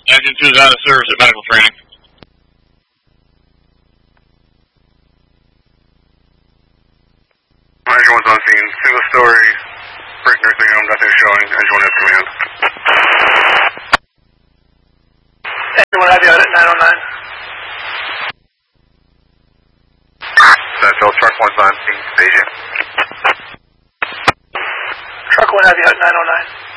Engine 2 is out of service at medical training. Engine 1's on scene. Single story. Brick nursing home. Nothing showing. Engine 1 has command. Engine 1 have you out at 909. Central. Truck 1's on scene. Staging. Truck 1 have you out at 909.